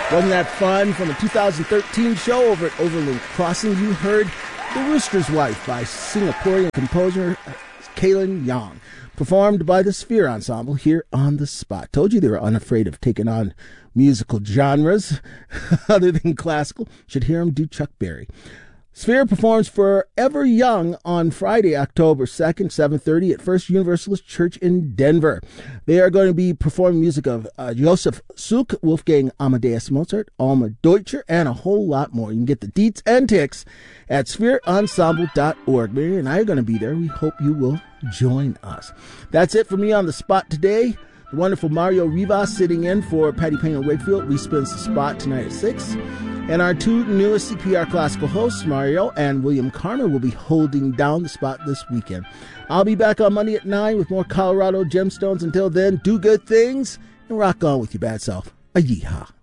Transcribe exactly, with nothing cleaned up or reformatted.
Wasn't that fun? From a two thousand thirteen show over at Overland Crossing, you heard The Rooster's Wife by Singaporean composer Kaylin Yang, performed by the Sphere Ensemble here on The Spot. Told you they were unafraid of taking on musical genres other than classical. Should hear them do Chuck Berry. Sphere performs Forever Young on Friday, October second, seven thirty at First Universalist Church in Denver. They are going to be performing music of uh, Joseph Suk, Wolfgang Amadeus Mozart, Alma Deutscher, and a whole lot more. You can get the deets and ticks at sphere ensemble dot org. Mary and I are going to be there. We hope you will join us. That's it for me on The Spot today. The wonderful Mario Rivas sitting in for Patty Payne and Wakefield. We spin The Spot tonight at six. And our two newest C P R classical hosts, Mario and William Karner, will be holding down The Spot this weekend. I'll be back on Monday at nine with more Colorado Gemstones. Until then, do good things and rock on with your bad self. A yeehaw.